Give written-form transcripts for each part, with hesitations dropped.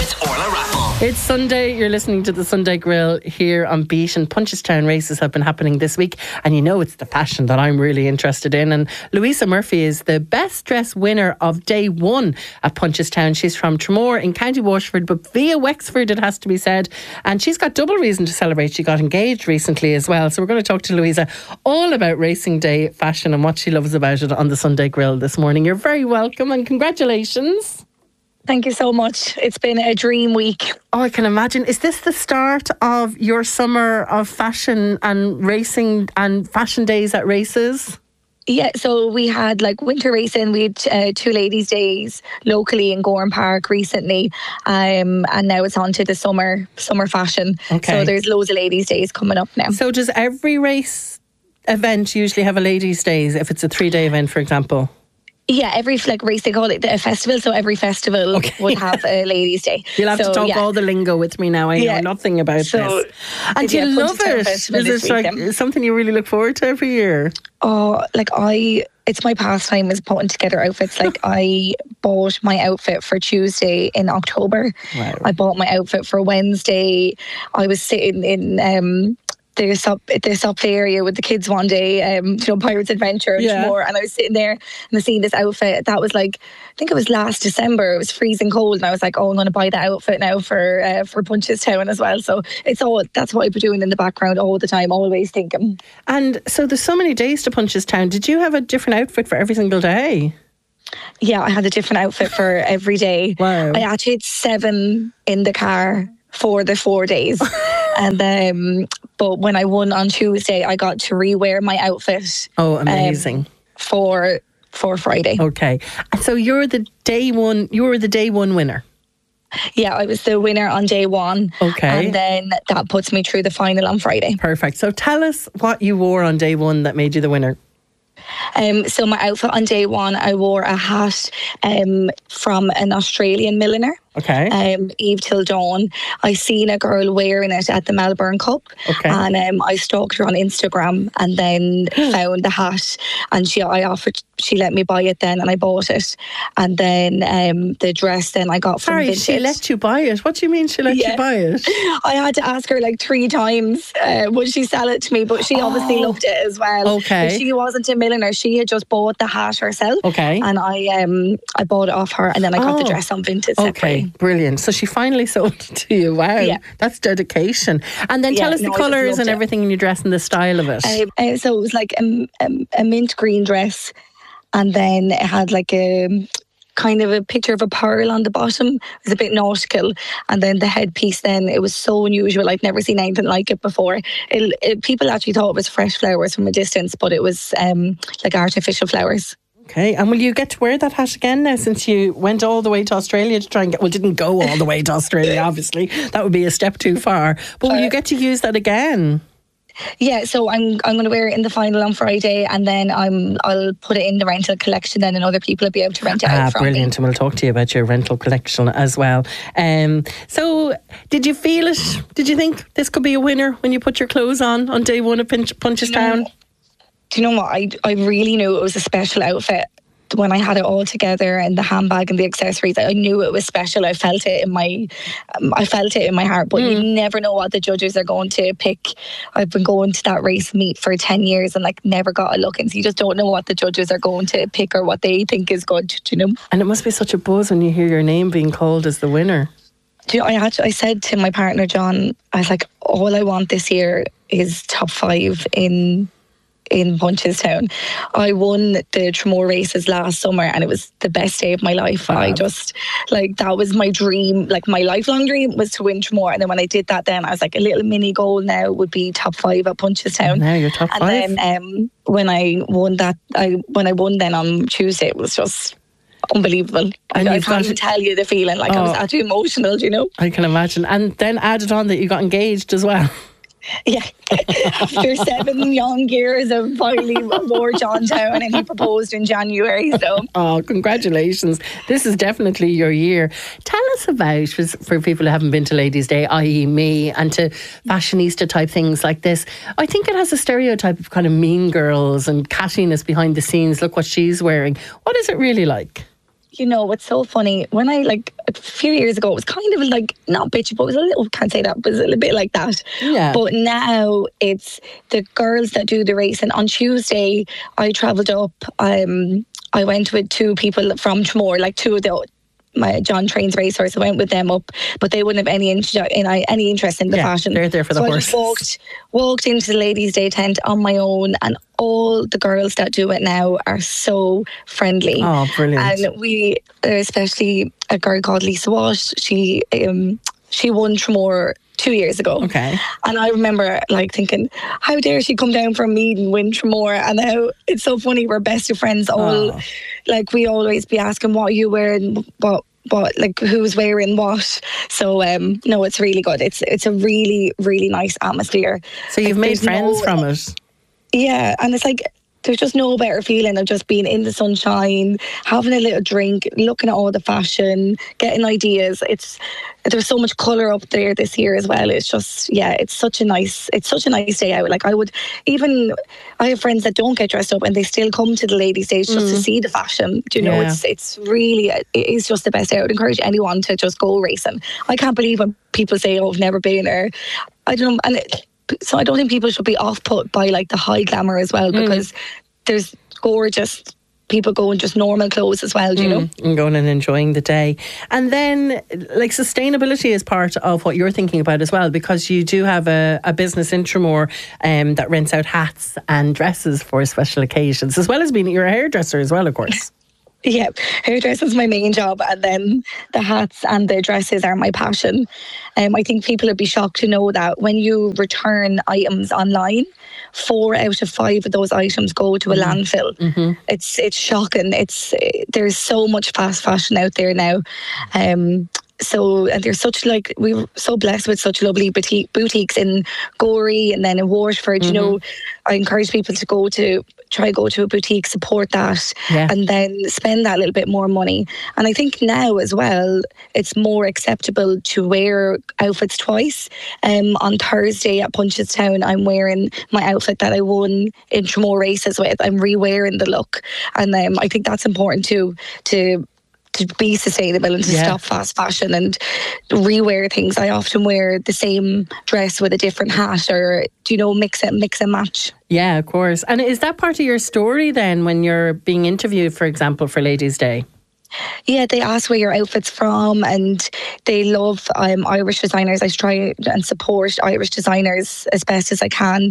with Orla Rappel. It's Sunday, you're listening to the Sunday Grill here on Beat, and Punchestown races have been happening this week, and you know it's the fashion that I'm really interested in. And Louisa Murphy is the best dressed winner of day one at Punchestown. She's from Tramore in County Waterford, but via Wexford it has to be said, and she's got double reason to celebrate. She got engaged recently as well, so we're going to talk to Louisa all about racing day fashion and what she loves about it on the Sunday Grill this morning. You're very welcome and congratulations. Thank you so much. It's been a dream week. Oh, I can imagine. Is this the start of your summer of fashion and racing and fashion days at races? Yeah, so we had like winter racing. We had 2 ladies' days locally in Gorham Park recently, and now it's on to the summer fashion. Okay. So there's loads of ladies' days coming up now. So does every race event usually have a ladies' days if it's a 3-day event, for example? Yeah, every race, they call it a festival, so every festival would have a ladies' day. You'll have to talk all the lingo with me now. I know nothing about this. And do you love it? Is it like something you really look forward to every year? Oh, it's my pastime is putting together outfits. Like I bought my outfit for Tuesday in October. Wow. I bought my outfit for Wednesday. I was sitting in the sup area with the kids one day, Pirates Adventure and more, and I was sitting there and I seen this outfit that was like, I think it was last December, it was freezing cold, and I was like, oh, I'm going to buy that outfit now for Punchestown as well. So that's what I've been doing in the background all the time, always thinking. And so there's so many days to Punchestown. Did you have a different outfit for every single day? Yeah, I had a different outfit for every day. Wow. I actually had 7 in the car for the 4 days. And but when I won on Tuesday, I got to rewear my outfit. Oh, amazing! For Friday. Okay, and so you're the day one. You were the day one winner. Yeah, I was the winner on day one. Okay, and then that puts me through the final on Friday. Perfect. So tell us what you wore on day one that made you the winner. So my outfit on day one, I wore a hat from an Australian milliner. Okay. Eve Till Dawn. I seen a girl wearing it at the Melbourne Cup. Okay. And I stalked her on Instagram and then found the hat, and she let me buy it then, and I bought it. And then the dress then I got from Vinted. She let you buy it? What do you mean she let you buy it? I had to ask her like 3 times would she sell it to me, but she obviously loved it as well. Okay. But she wasn't a milliner. She had just bought the hat herself. Okay. And I bought it off her, and then I got the dress on Vinted separately. Brilliant. So she finally sold it to you. Wow. Yeah. That's dedication. And then tell us the colours and everything in your dress and the style of it. So it was like a mint green dress, and then it had like a kind of a picture of a pearl on the bottom. It was a bit nautical. And then the headpiece then, it was so unusual. I'd never seen anything like it before. People actually thought it was fresh flowers from a distance, but it was like artificial flowers. Okay, and will you get to wear that hat again now, since you went all the way to Australia to try and didn't go all the way to Australia, obviously. That would be a step too far. But will you get to use that again? Yeah, so I'm going to wear it in the final on Friday, and then I'll put it in the rental collection then, and other people will be able to rent it out from brilliant. And we'll talk to you about your rental collection as well. So did you feel it? Did you think this could be a winner when you put your clothes on day one of Punchestown? Do you know what? I really knew it was a special outfit when I had it all together, and the handbag and the accessories. I knew it was special. I felt it in my heart. But you never know what the judges are going to pick. I've been going to that race meet for 10 years and never got a look, and so you just don't know what the judges are going to pick or what they think is good. Do you know? And it must be such a buzz when you hear your name being called as the winner. Do you know, I said to my partner John, I was like, all I want this year is top 5 in Punchestown. I won the Tramore races last summer, and it was the best day of my life. I just that was my dream, my lifelong dream was to win Tramore. And then when I did that, then I was like, a little mini goal now would be top 5 at Punchestown. And now you're top 5. And then when I won then on Tuesday, it was just unbelievable. I can't even tell you the feeling. I was actually emotional, you know. I can imagine. And then added on that you got engaged as well. Yeah, after 7 young years of finally wore John down, and he proposed in January. So, congratulations! This is definitely your year. Tell us about, for people who haven't been to Ladies' Day, i.e. me, and to fashionista type things like this. I think it has a stereotype of kind of mean girls and cattiness behind the scenes. Look what she's wearing. What is it really like? you know, it's so funny. When I, like, a few years ago, it was kind of like, not bitchy, but it was a little, can't say that, but it was a little bit like that. Yeah. But now it's the girls that do the racing. On Tuesday, I travelled up. I went with two people from Tramore, like two of my John Trains racehorse. I went with them up, but they wouldn't have any interest in the fashion. They're there for the horse. I just walked into the Ladies' Day tent on my own, and all the girls that do it now are so friendly. Oh, brilliant! And we, especially a girl called Lisa Walsh, she won Tramore 2 years ago. Okay. And I remember like thinking, how dare she come down from Meath and win Tramore? And now it's so funny, we're best of friends. Like, we always be asking, what are you wearing? What like, who's wearing what? So no, it's really good. It's a really, really nice atmosphere. So you've made friends from it. Yeah, and it's like, there's just no better feeling of just being in the sunshine, having a little drink, looking at all the fashion, getting ideas. There's so much colour up there this year as well. It's just, it's such a nice day out. Like, I have friends that don't get dressed up and they still come to the Ladies' Day just to see the fashion. Do you know, it's really, it is just the best day. I would encourage anyone to just go racing. I can't believe when people say, oh, I've never been there. I don't know, so I don't think people should be off-put by like the high glamour as well, because there's gorgeous people going just normal clothes as well, do you know? And going and enjoying the day. And then, like, sustainability is part of what you're thinking about as well, because you do have a business in Tramore that rents out hats and dresses for special occasions, as well as being your hairdresser as well, of course. Yeah, hairdressing is my main job, and then the hats and the dresses are my passion. I think people would be shocked to know that when you return items online, 4 out of 5 of those items go to a landfill. It's shocking. There's so much fast fashion out there now. And there's such, like, we're so blessed with such lovely boutiques in Gorey and then in Waterford. You know, I encourage people to go to a boutique, support that, and then spend that little bit more money. And I think now as well, it's more acceptable to wear outfits twice. On Thursday at Punchestown, I'm wearing my outfit that I won in Tramore races with. I'm re-wearing the look, and I think that's important too, to be sustainable and to stop fast fashion and rewear things. I often wear the same dress with a different hat, or, do you know, mix and match. Yeah, of course. And is that part of your story then when you're being interviewed, for example, for Ladies' Day? Yeah, they ask where your outfit's from, and they love Irish designers. I try and support Irish designers as best as I can.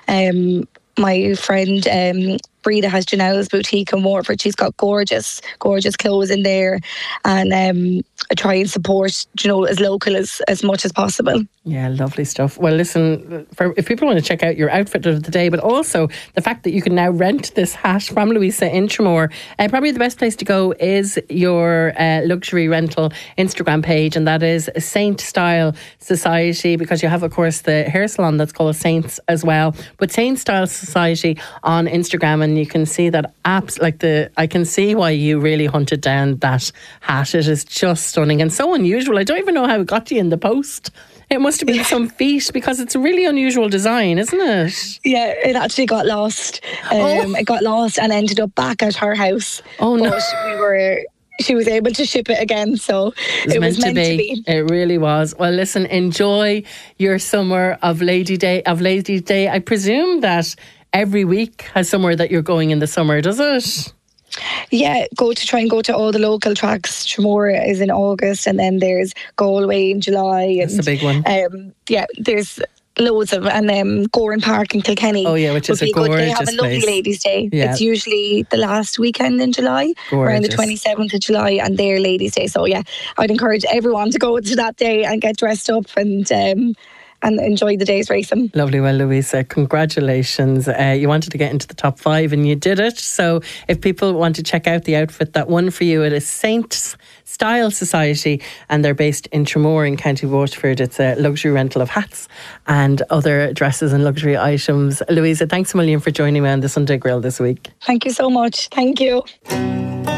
My friend Breda has Janelle's boutique in Waterford. She's got gorgeous clothes in there, and I try and support, you know, as local as much as possible. Yeah, lovely stuff. Well, listen, if people want to check out your outfit of the day, but also the fact that you can now rent this hat from Louisa in Tramore, probably the best place to go is your luxury rental Instagram page, and that is Saint Style Society, because you have, of course, the hair salon that's called Saints as well. But Saint Style Society on Instagram, and you can see that I can see why you really hunted down that hat. It is just stunning and so unusual. I don't even know how it got to you in the post. It must have been some feat, because it's a really unusual design, isn't it? Yeah, it actually got lost. It got lost and ended up back at her house. Oh no! She was able to ship it again, so it was meant to be. It really was. Well, listen, enjoy your summer of Ladies' Day. I presume that every week has somewhere that you're going in the summer, does it? Yeah, try and go to all the local tracks. Tramore is in August, and then there's Galway in July. That's a big one. There's loads of, and Goran Park in Kilkenny. Oh yeah, which is a gorgeous place. They have a lovely Ladies' Day. Yeah. It's usually the last weekend in July, around the 27th of July, and their Ladies' Day. So yeah, I'd encourage everyone to go to that day and get dressed up and enjoy the day's racing. Lovely. Well, Louisa, congratulations. You wanted to get into the top 5 and you did it. So if people want to check out the outfit that won for you, it is Saint Style Society, and they're based in Tramore in County Waterford. It's a luxury rental of hats and other dresses and luxury items. Louisa, thanks a million for joining me on the Sunday Grill this week. Thank you so much. Thank you.